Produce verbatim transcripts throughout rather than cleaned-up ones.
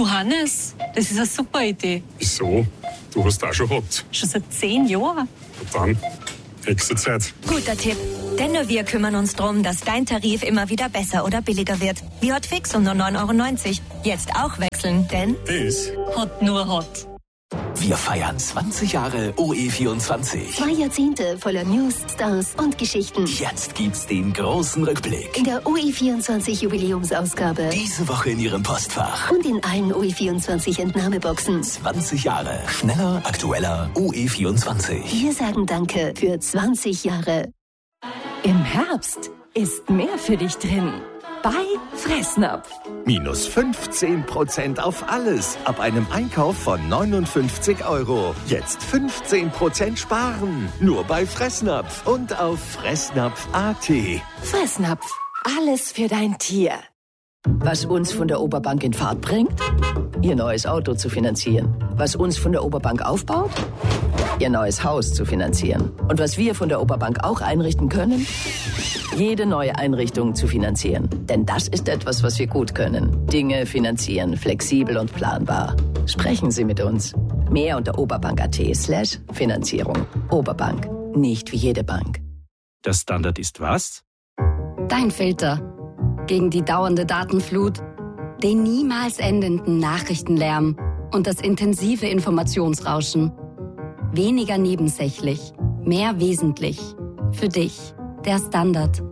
Du Hannes, das ist eine super Idee. Wieso? Du hast auch schon gehabt. Schon seit zehn Jahren. Und dann, nächste Zeit. Guter Tipp. Denn nur wir kümmern uns darum, dass dein Tarif immer wieder besser oder billiger wird. Wie Hotfix um nur neun Euro neunzig. Jetzt auch wechseln, denn Das Hot nur Hot. Wir feiern zwanzig Jahre O E vierundzwanzig. Zwei Jahrzehnte voller News, Stars und Geschichten. Jetzt gibt's den großen Rückblick. In der O E vierundzwanzig Jubiläumsausgabe. Diese Woche in Ihrem Postfach. Und in allen O E vierundzwanzig Entnahmeboxen. zwanzig Jahre. Schneller, aktueller O E vierundzwanzig. Wir sagen Danke für zwanzig Jahre. Im Herbst ist mehr für dich drin. Bei Fressnapf. Minus fünfzehn Prozent auf alles. Ab einem Einkauf von neunundfünfzig Euro. Jetzt fünfzehn Prozent sparen. Nur bei Fressnapf und auf fressnapf punkt a t. Fressnapf. Alles für dein Tier. Was uns von der Oberbank in Fahrt bringt? Ihr neues Auto zu finanzieren. Was uns von der Oberbank aufbaut? Ihr neues Haus zu finanzieren. Und was wir von der Oberbank auch einrichten können? Jede neue Einrichtung zu finanzieren. Denn das ist etwas, was wir gut können. Dinge finanzieren, flexibel und planbar. Sprechen Sie mit uns. Mehr unter oberbank.at slash Finanzierung. Oberbank. Nicht wie jede Bank. Der Standard ist was? Dein Filter. Gegen die dauernde Datenflut, den niemals endenden Nachrichtenlärm und das intensive Informationsrauschen. Weniger nebensächlich, mehr wesentlich. Für dich, der Standard.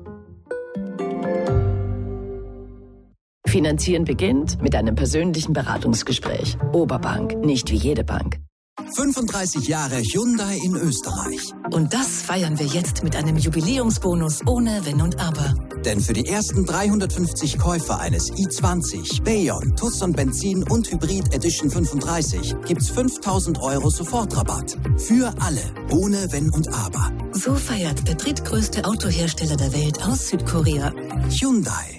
Finanzieren beginnt mit einem persönlichen Beratungsgespräch. Oberbank, nicht wie jede Bank. fünfunddreißig Jahre Hyundai in Österreich. Und das feiern wir jetzt mit einem Jubiläumsbonus ohne Wenn und Aber. Denn für die ersten dreihundertfünfzig Käufer eines i zwanzig, Bayon, Tucson Benzin und Hybrid Edition fünfunddreißig gibt's fünftausend Euro Sofortrabatt. Für alle, ohne Wenn und Aber. So feiert der drittgrößte Autohersteller der Welt aus Südkorea. Hyundai.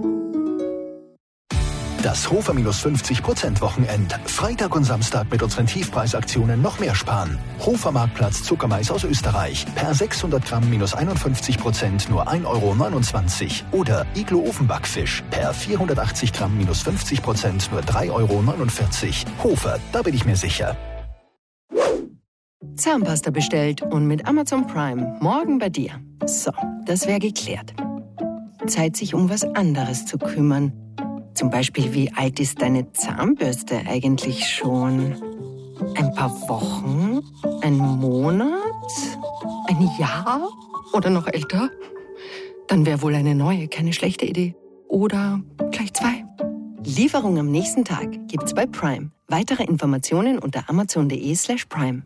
Das Hofer minus fünfzig Prozent Wochenend. Freitag und Samstag mit unseren Tiefpreisaktionen noch mehr sparen. Hofer Marktplatz Zuckermais aus Österreich. Per sechshundert Gramm minus einundfünfzig Prozent nur ein Euro neunundzwanzig. Oder Iglo Ofenbackfisch. Per vierhundertachtzig Gramm minus fünfzig Prozent nur drei Euro neunundvierzig. Hofer, da bin ich mir sicher. Zahnpasta bestellt und mit Amazon Prime morgen bei dir. So, das wäre geklärt. Zeit, sich um was anderes zu kümmern. Zum Beispiel, wie alt ist deine Zahnbürste eigentlich schon? Ein paar Wochen? Ein Monat? Ein Jahr? Oder noch älter? Dann wäre wohl eine neue keine schlechte Idee. Oder gleich zwei. Lieferung am nächsten Tag gibt's bei Prime. Weitere Informationen unter amazon.de slash prime.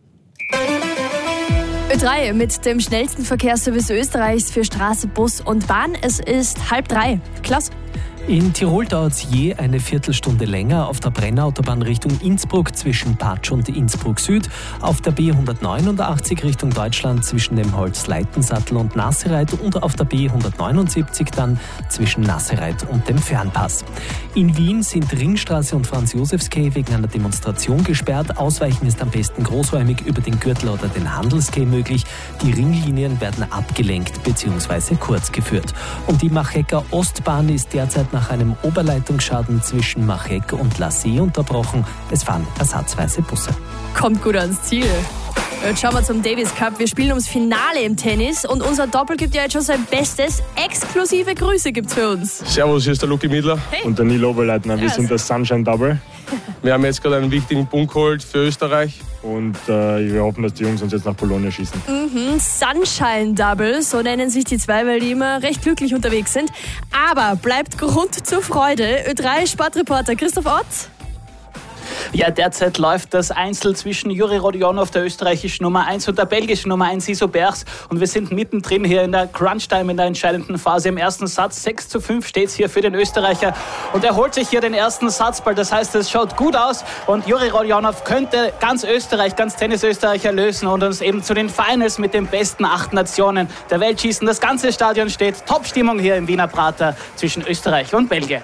Ö drei mit dem schnellsten Verkehrsservice Österreichs für Straße, Bus und Bahn. Es ist halb drei. Klasse. In Tirol dauert es je eine Viertelstunde länger auf der Brennerautobahn Richtung Innsbruck zwischen Patsch und Innsbruck Süd, auf der B hundertneunundachtzig Richtung Deutschland zwischen dem Holzleitensattel und Nassereit und auf der B hundertneunundsiebzig dann zwischen Nassereit und dem Fernpass. In Wien sind Ringstraße und Franz-Josefs-Quai wegen einer Demonstration gesperrt. Ausweichen ist am besten großräumig über den Gürtel oder den Handelsquai möglich. Die Ringlinien werden abgelenkt bzw. kurz geführt. Und die Machecker Ostbahn ist derzeit nach einem Oberleitungsschaden zwischen Machek und La See unterbrochen. Es fahren ersatzweise Busse. Kommt gut ans Ziel. Jetzt schauen wir zum Davis Cup. Wir spielen ums Finale im Tennis und unser Doppel gibt ja jetzt schon sein Bestes. Exklusive Grüße gibt's für uns. Servus, hier ist der Luki Miedler hey. und der Neil Oberleitner. Wir yes. sind das Sunshine Double. Wir haben jetzt gerade einen wichtigen Punkt geholt für Österreich und äh, wir hoffen, dass die Jungs uns jetzt nach Polonia schießen. Mhm, Sunshine Double, so nennen sich die zwei, weil die immer recht glücklich unterwegs sind. Aber bleibt Grund zur Freude. Ö drei Sportreporter Christoph Ott. Ja, derzeit läuft das Einzel zwischen Juri Rodionov, der österreichischen Nummer eins, und der belgischen Nummer eins, Iso Bergs. Und wir sind mittendrin hier in der Crunch-Time, in der entscheidenden Phase. Im ersten Satz sechs zu fünf steht es hier für den Österreicher. Und er holt sich hier den ersten Satzball. Das heißt, es schaut gut aus. Und Juri Rodionov könnte ganz Österreich, ganz Tennis-Österreich erlösen und uns eben zu den Finals mit den besten acht Nationen der Welt schießen. Das ganze Stadion steht. Top-Stimmung hier im Wiener Prater zwischen Österreich und Belgien.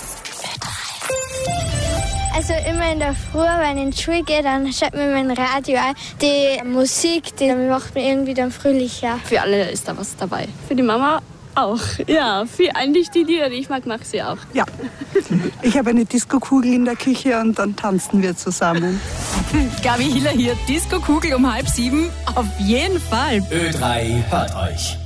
Also immer in der Früh, wenn ich in die Schule gehe, dann schaut mir mein Radio an. Die Musik, die macht mich irgendwie dann fröhlicher. Für alle ist da was dabei. Für die Mama, Auch, ja. Viel, eigentlich die Lieder, die ich mag, mag sie auch. Ja. Ich habe eine Diskokugel in der Küche und dann tanzen wir zusammen. Gabi Hiller hier, Diskokugel um halb sieben. Auf jeden Fall. Ö drei hört euch.